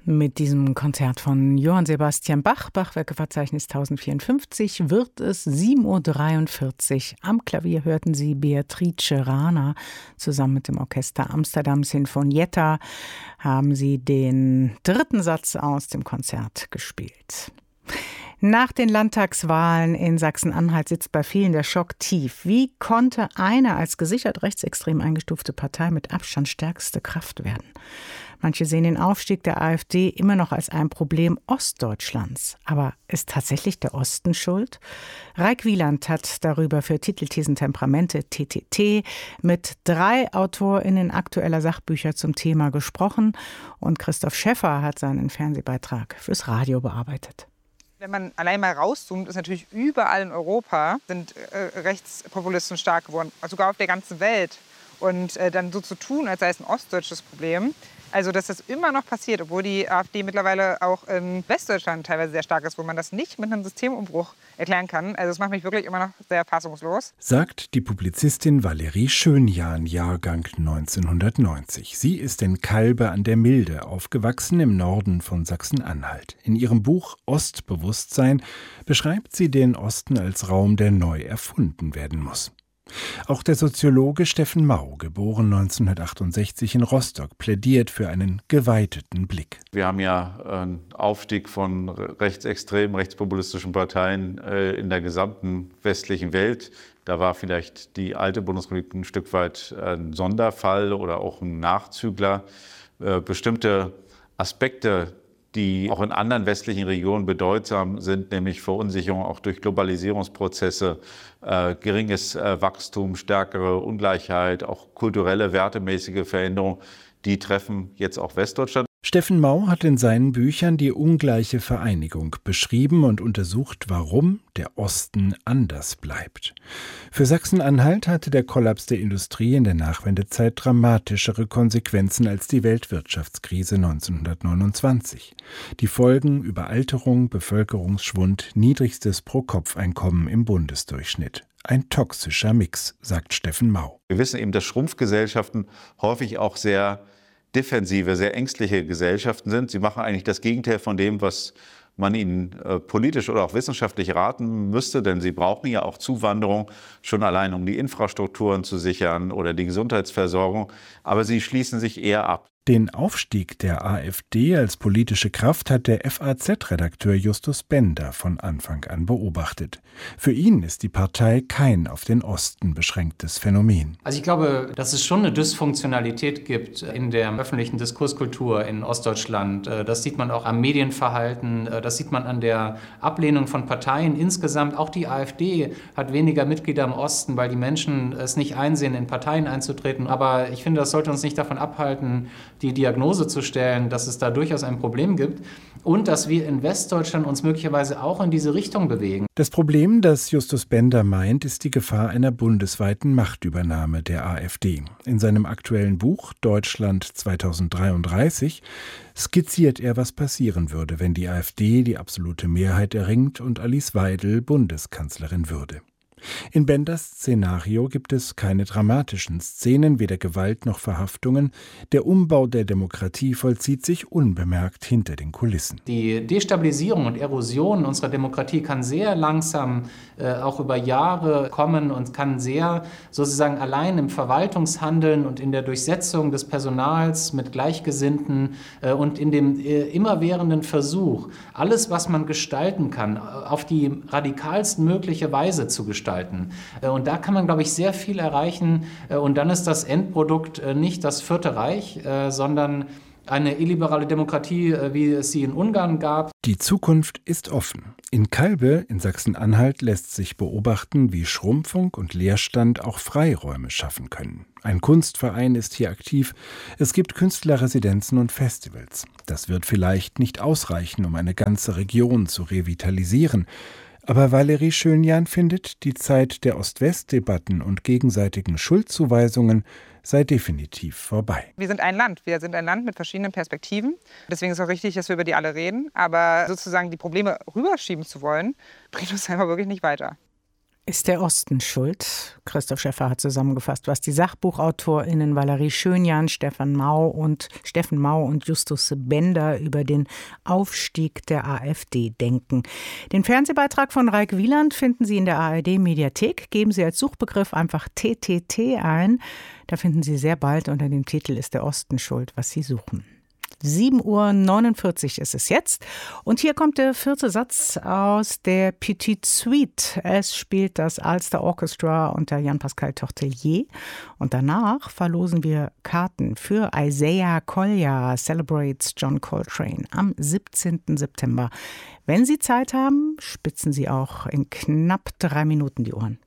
Mit diesem Konzert von Johann Sebastian Bach, Bachwerkeverzeichnis 1054, wird es 7:43 Uhr. Am Klavier hörten Sie Beatrice Rana. Zusammen mit dem Orchester Amsterdam Sinfonietta haben sie den dritten Satz aus dem Konzert gespielt. Nach den Landtagswahlen in Sachsen-Anhalt sitzt bei vielen der Schock tief. Wie konnte eine als gesichert rechtsextrem eingestufte Partei mit Abstand stärkste Kraft werden? Manche sehen den Aufstieg der AfD immer noch als ein Problem Ostdeutschlands. Aber ist tatsächlich der Osten schuld? Raik Wieland hat darüber für Titelthesen Temperamente TTT mit 3 AutorInnen aktueller Sachbücher zum Thema gesprochen. Und Christoph Schäffer hat seinen Fernsehbeitrag fürs Radio bearbeitet. Wenn man allein mal rauszoomt, ist natürlich überall in Europa sind Rechtspopulisten stark geworden, sogar auf der ganzen Welt. Und dann so zu tun, als sei es ein ostdeutsches Problem, also dass das immer noch passiert, obwohl die AfD mittlerweile auch in Westdeutschland teilweise sehr stark ist, wo man das nicht mit einem Systemumbruch erklären kann. Also das macht mich wirklich immer noch sehr fassungslos. Sagt die Publizistin Valerie Schönjahn, Jahrgang 1990. Sie ist in Calbe an der Milde aufgewachsen, im Norden von Sachsen-Anhalt. In ihrem Buch Ostbewusstsein beschreibt sie den Osten als Raum, der neu erfunden werden muss. Auch der Soziologe Steffen Mau, geboren 1968 in Rostock, plädiert für einen geweiteten Blick. Wir haben ja einen Aufstieg von rechtsextremen, rechtspopulistischen Parteien in der gesamten westlichen Welt. Da war vielleicht die alte Bundesrepublik ein Stück weit ein Sonderfall oder auch ein Nachzügler. Bestimmte Aspekte, die auch in anderen westlichen Regionen bedeutsam sind, nämlich Verunsicherung auch durch Globalisierungsprozesse, geringes Wachstum, stärkere Ungleichheit, auch kulturelle, wertemäßige Veränderungen, die treffen jetzt auch Westdeutschland. Steffen Mau hat in seinen Büchern die ungleiche Vereinigung beschrieben und untersucht, warum der Osten anders bleibt. Für Sachsen-Anhalt hatte der Kollaps der Industrie in der Nachwendezeit dramatischere Konsequenzen als die Weltwirtschaftskrise 1929. Die Folgen: Überalterung, Bevölkerungsschwund, niedrigstes Pro-Kopf-Einkommen im Bundesdurchschnitt. Ein toxischer Mix, sagt Steffen Mau. Wir wissen eben, dass Schrumpfgesellschaften häufig auch sehr defensive, sehr ängstliche Gesellschaften sind. Sie machen eigentlich das Gegenteil von dem, was man ihnen politisch oder auch wissenschaftlich raten müsste, denn sie brauchen ja auch Zuwanderung, schon allein um die Infrastrukturen zu sichern oder die Gesundheitsversorgung, aber sie schließen sich eher ab. Den Aufstieg der AfD als politische Kraft hat der FAZ-Redakteur Justus Bender von Anfang an beobachtet. Für ihn ist die Partei kein auf den Osten beschränktes Phänomen. Also ich glaube, dass es schon eine Dysfunktionalität gibt in der öffentlichen Diskurskultur in Ostdeutschland. Das sieht man auch am Medienverhalten, das sieht man an der Ablehnung von Parteien insgesamt. Auch die AfD hat weniger Mitglieder im Osten, weil die Menschen es nicht einsehen, in Parteien einzutreten. Aber ich finde, das sollte uns nicht davon abhalten, die Diagnose zu stellen, dass es da durchaus ein Problem gibt und dass wir in Westdeutschland uns möglicherweise auch in diese Richtung bewegen. Das Problem, das Justus Bender meint, ist die Gefahr einer bundesweiten Machtübernahme der AfD. In seinem aktuellen Buch Deutschland 2033 skizziert er, was passieren würde, wenn die AfD die absolute Mehrheit erringt und Alice Weidel Bundeskanzlerin würde. In Benders Szenario gibt es keine dramatischen Szenen, weder Gewalt noch Verhaftungen. Der Umbau der Demokratie vollzieht sich unbemerkt hinter den Kulissen. Die Destabilisierung und Erosion unserer Demokratie kann sehr langsam auch über Jahre kommen und kann sehr sozusagen allein im Verwaltungshandeln und in der Durchsetzung des Personals mit Gleichgesinnten und in dem immerwährenden Versuch, alles, was man gestalten kann, auf die radikalsten mögliche Weise zu gestalten. Und da kann man, glaube ich, sehr viel erreichen. Und dann ist das Endprodukt nicht das Vierte Reich, sondern eine illiberale Demokratie, wie es sie in Ungarn gab. Die Zukunft ist offen. In Calbe in Sachsen-Anhalt lässt sich beobachten, wie Schrumpfung und Leerstand auch Freiräume schaffen können. Ein Kunstverein ist hier aktiv. Es gibt Künstlerresidenzen und Festivals. Das wird vielleicht nicht ausreichen, um eine ganze Region zu revitalisieren. Aber Valerie Schönjahn findet, die Zeit der Ost-West-Debatten und gegenseitigen Schuldzuweisungen sei definitiv vorbei. Wir sind ein Land. Wir sind ein Land mit verschiedenen Perspektiven. Deswegen ist es auch richtig, dass wir über die alle reden. Aber sozusagen die Probleme rüberschieben zu wollen, bringt uns einfach wirklich nicht weiter. Ist der Osten schuld? Christoph Schäffer hat zusammengefasst, was die SachbuchautorInnen Valerie Schönjan, Steffen Mau und Justus Bender über den Aufstieg der AfD denken. Den Fernsehbeitrag von Raik Wieland finden Sie in der ARD-Mediathek. Geben Sie als Suchbegriff einfach TTT ein. Da finden Sie sehr bald unter dem Titel Ist der Osten schuld, was Sie suchen. 7:49 Uhr ist es jetzt. Und hier kommt der 4. Satz aus der Petite Suite. Es spielt das Ulster Orchestra unter Jan-Pascal Tortelier. Und danach verlosen wir Karten für Isaiah Collier Celebrates John Coltrane am 17. September. Wenn Sie Zeit haben, spitzen Sie auch in knapp 3 Minuten die Ohren.